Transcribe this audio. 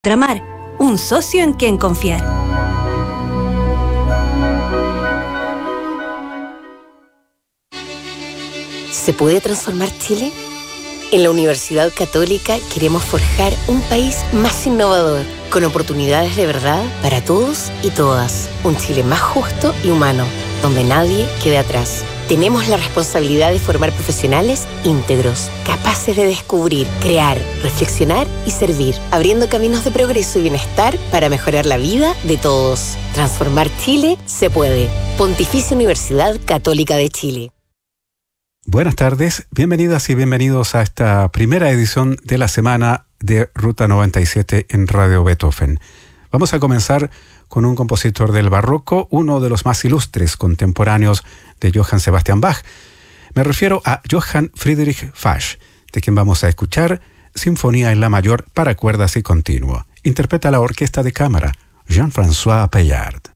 Tramar, un socio en quien confiar. ¿Se puede transformar Chile? En la Universidad Católica queremos forjar un país más innovador, con oportunidades de verdad para todos y todas. Un Chile más justo y humano, donde nadie quede atrás. Tenemos la responsabilidad de formar profesionales íntegros, capaces de descubrir, crear, reflexionar y servir, abriendo caminos de progreso y bienestar para mejorar la vida de todos. Transformar Chile se puede. Pontificia Universidad Católica de Chile. Buenas tardes, bienvenidas y bienvenidos a esta primera edición de la semana de Ruta 97 en Radio Beethoven. Vamos a comenzar con un compositor del barroco, uno de los más ilustres contemporáneos de Johann Sebastian Bach. Me refiero a Johann Friedrich Fasch, de quien vamos a escuchar Sinfonía en la mayor para cuerdas y continuo. Interpreta la orquesta de cámara Jean-François Paillard.